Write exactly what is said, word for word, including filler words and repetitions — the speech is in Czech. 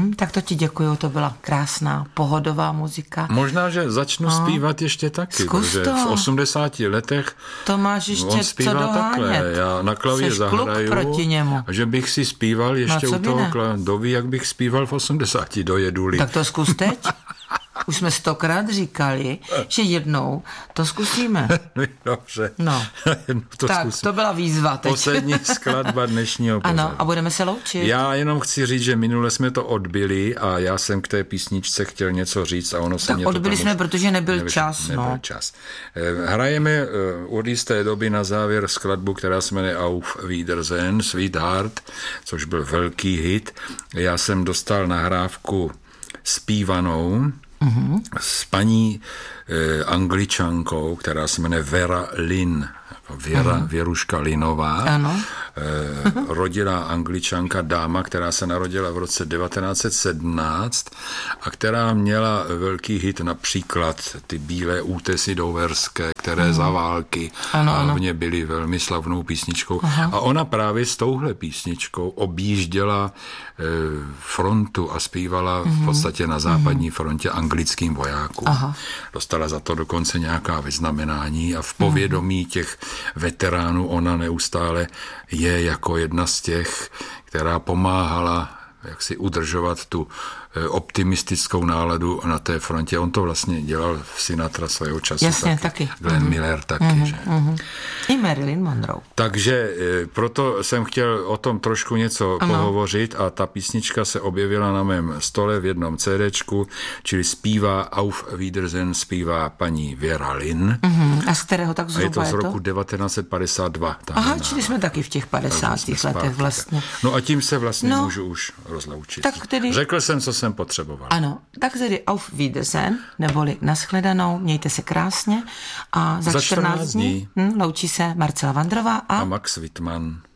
Mm, tak to ti děkuju, to byla krásná, pohodová muzika. Možná, že začnu no. zpívat ještě taky, protože v osmdesáti letech to máš ještě on zpívá co takhle. Já na klavír zahraju, proti němu. Že bych si zpíval ještě no, u toho klavíru, jak bych zpíval v osmdesáti dojedu-li. Tak to zkus teď. Už jsme stokrát říkali, že jednou to zkusíme. Dobře. No. to tak, zkusím. To byla výzva teď. Poslední skladba dnešního pořadu. Ano, a budeme se loučit. Já jenom chci říct, že minule jsme to odbyli a já jsem k té písničce chtěl něco říct a ono se tak mě odbyli to jsme, protože nebyl, nebyl čas. Nebyl no. čas. Hrajeme od jisté doby na závěr skladbu, která se jmenuje Auf Wiedersehen, Sweetheart, což byl velký hit. Já jsem dostal nahrávku zpívanou mm-hmm. s paní eh, Angličankou, která se jmenuje Vera Lynn, Věra, mm-hmm. Věruška Linová, ano. Eh, rodilá Angličanka, dáma, která se narodila v roce devatenáct set sedmnáct a která měla velký hit, například ty Bílé útesy doverské, které mm. za války ano, hlavně byly velmi slavnou písničkou. Aha. A ona právě s touhle písničkou objížděla eh, frontu a zpívala mm. v podstatě na západní frontě anglickým vojákům. Aha. Dostala za to dokonce nějaká vyznamenání a v povědomí mm. těch veteránů ona neustále je jako jedna z těch, která pomáhala jak si udržovat tu optimistickou náladu na té frontě. On to vlastně dělal v Sinatra svého času. Jasně, taky. taky. Glenn mm-hmm. Miller taky, mm-hmm. že? Mm-hmm. I Marilyn Monroe. Takže proto jsem chtěl o tom trošku něco ano. pohovořit a ta písnička se objevila na mém stole v jednom CDčku, čili zpívá Auf Wiedersehen, zpívá paní Vera Lynn. Mm-hmm. A z kterého tak zhruba je to? Je z to roku devatenáct set padesát dva. Aha, na, čili jsme taky v těch padesátých letech vlastně. No a tím se vlastně no, můžu už rozloučit. Tak tedy... Řekl jsem, co jsem potřeboval. Ano, tak tedy Auf Wiedersehen, neboli nashledanou, mějte se krásně a za, za čtrnáct dní hm, loučí se Marcela Vandrová a, a Max Wittmann.